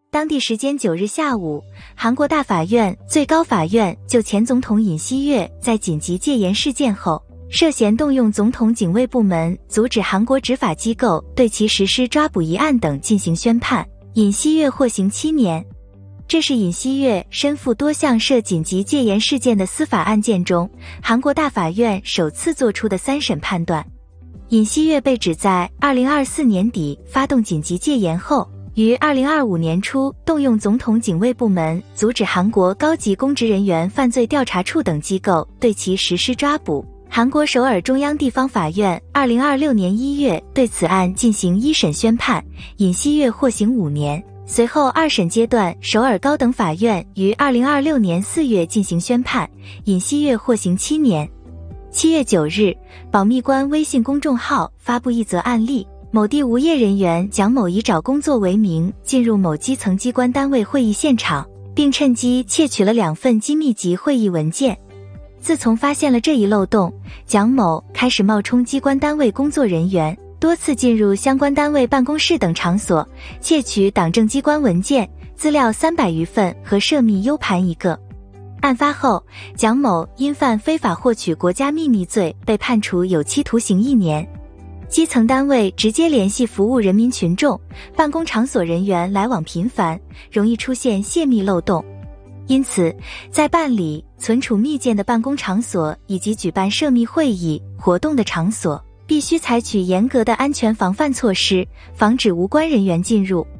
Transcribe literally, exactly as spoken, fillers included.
当地时间九日下午，韩国大法院、最高法院就前总统尹锡悦在紧急戒严事件后，涉嫌动用总统警卫部门阻止韩国执法机构对其实施抓捕一案等进行宣判，尹锡悦获刑七年。这是尹锡悦身负多项涉紧急戒严事件的司法案件中，韩国大法院首次作出的三审判断。尹锡悦被指在二零二四年底发动紧急戒严后，于二零二五年初动用总统警卫部门阻止韩国高级公职人员犯罪调查处等机构对其实施抓捕。韩国首尔中央地方法院二零二六年一月对此案进行一审宣判，尹锡悦获刑五年。随后二审阶段，首尔高等法院于二零二六年四月进行宣判，尹锡悦获刑七年。七月九日，保密官微信公众号发布一则案例，某地无业人员蒋某以找工作为名进入某基层机关单位会议现场，并趁机窃取了两份机密级会议文件。自从发现了这一漏洞，蒋某开始冒充机关单位工作人员，多次进入相关单位办公室等场所，窃取党政机关文件、资料三百余份和涉密 U 盘一个。案发后，蒋某因犯非法获取国家秘密罪被判处有期徒刑一年。基层单位直接联系服务人民群众，办公场所人员来往频繁，容易出现泄密漏洞。因此，在办理、存储密件的办公场所以及举办涉密会议、活动的场所，必须采取严格的安全防范措施，防止无关人员进入。